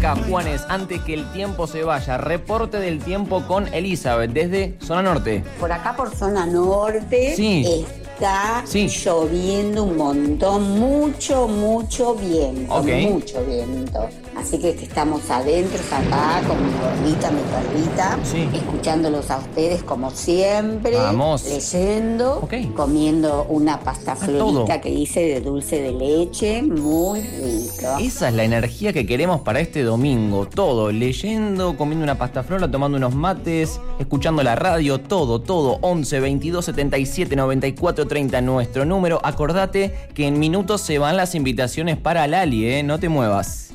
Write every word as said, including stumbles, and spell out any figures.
acá, Juanes, antes que el tiempo se vaya, reporte del tiempo con Elizabeth desde Zona Norte. Por acá, por Zona Norte, sí. está sí. lloviendo un montón, mucho, mucho viento, okay. mucho viento. Así que estamos adentro, acá, con mi gordita, mi perrita, sí. escuchándolos a ustedes como siempre. Vamos. Leyendo, okay. comiendo una pasta florita que hice de dulce de leche, muy rico. Esa es la energía que queremos para este domingo, todo, leyendo, comiendo una pasta flora, tomando unos mates, escuchando la radio, todo, todo, once, veintidós, setenta y siete, noventa y cuatro, treinta, nuestro número. Acordate que en minutos se van las invitaciones para Lali, ¿eh? No te muevas.